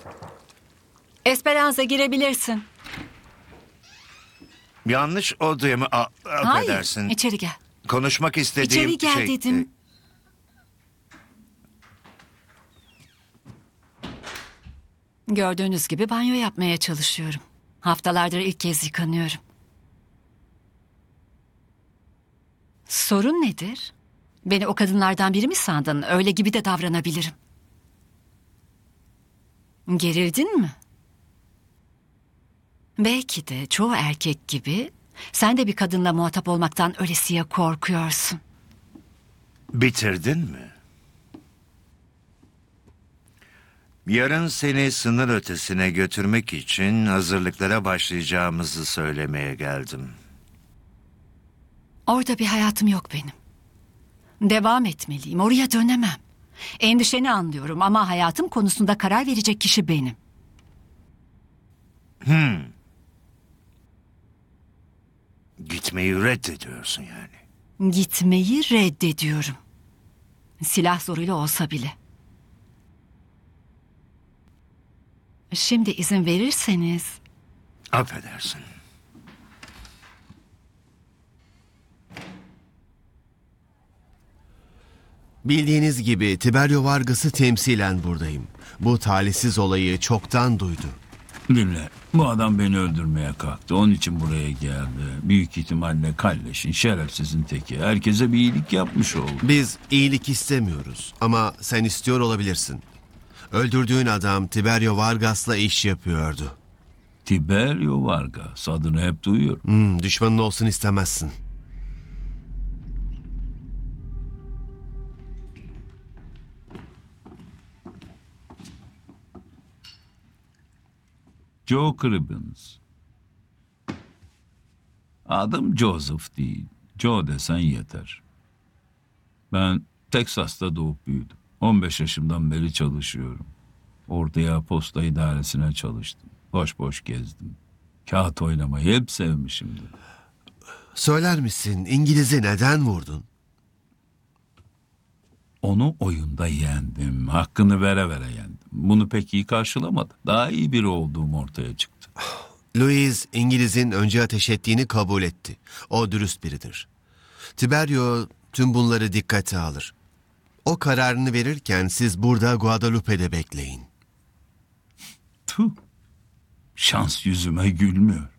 Esperanza, girebilirsin. Yanlış odaya mı? Affedersin. Hayır, içeri gel. Konuşmak istediğim İçeri gel dedim. Gördüğünüz gibi banyo yapmaya çalışıyorum. Haftalardır ilk kez yıkanıyorum. Sorun nedir? Beni o kadınlardan biri mi sandın? Öyle gibi de davranabilirim. Gerildin mi? Belki de çoğu erkek gibi sen de bir kadınla muhatap olmaktan ölesiye korkuyorsun. Bitirdin mi? Yarın seni sınır ötesine götürmek için hazırlıklara başlayacağımızı söylemeye geldim. Orada bir hayatım yok benim. Devam etmeliyim, oraya dönemem. Endişeni anlıyorum ama hayatım konusunda karar verecek kişi benim. Gitmeyi reddediyorsun yani. Gitmeyi reddediyorum. Silah zoruyla olsa bile. Şimdi izin verirseniz... Affedersin. Bildiğiniz gibi Tiberio Vargas'ı temsilen buradayım. Bu talihsiz olayı çoktan duydu. Dinle, bu adam beni öldürmeye kalktı. Onun için buraya geldi. Büyük ihtimalle kalleşin, şerefsizin teki. Herkese bir iyilik yapmış oldu. Biz iyilik istemiyoruz ama sen istiyor olabilirsin. Öldürdüğün adam Tiberio Vargas'la iş yapıyordu. Tiberio Vargas, adını hep duyuyorum. Düşmanın olsun istemezsin. Joe Cribbins. Adım Joseph değil. Joe desen yeter. Ben Teksas'ta doğup büyüdüm. 15 yaşımdan beri çalışıyorum. Ortaya posta idaresine çalıştım. Boş boş gezdim. Kağıt oynamayı hep sevmişimdir. Söyler misin İngiliz'i neden vurdun? Onu oyunda yendim. Hakkını vere vere yendim. Bunu pek iyi karşılamadı. Daha iyi biri olduğum ortaya çıktı. Louis İngiliz'in önce ateş ettiğini kabul etti. O dürüst biridir. Tiberio tüm bunları dikkate alır. O kararını verirken siz burada Guadalupe'de bekleyin. Tüh. Şans yüzüme gülmüyor.